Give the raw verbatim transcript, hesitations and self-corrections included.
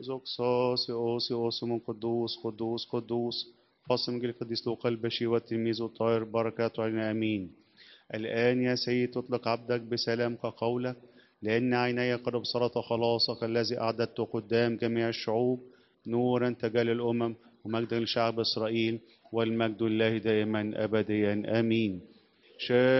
زوكساس أوسي أوسي من قدوس قدوس قدوس فاصل من القديس لوقا البشير والتلميذ الطاهر بركاته علينا آمين. الآن يا سيد تطلق عبدك بسلام كقولك، لأن عيني قد ابصرت خلاصك الذي أعددته قدام جميع الشعوب، نورا تجلى الأمم ومجدا لشعب إسرائيل، والمجد لله دائما أبديا آمين.